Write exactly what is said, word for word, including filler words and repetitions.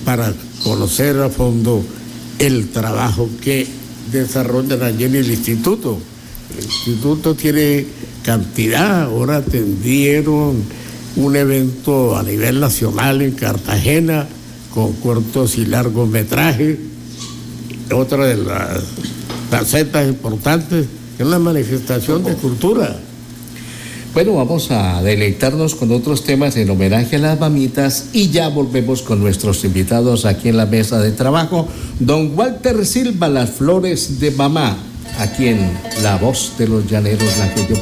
para conocer a fondo el trabajo que desarrollan allí en el instituto. El instituto tiene cantidad, ahora atendieron un evento a nivel nacional en Cartagena con cortos y largometrajes. Otra de las facetas importantes es la manifestación de cultura. Bueno, vamos a deleitarnos con otros temas en homenaje a las mamitas y ya volvemos con nuestros invitados aquí en la mesa de trabajo. Don Walter Silva, Las Flores de Mamá, aquí en La Voz de los Llaneros, la que yo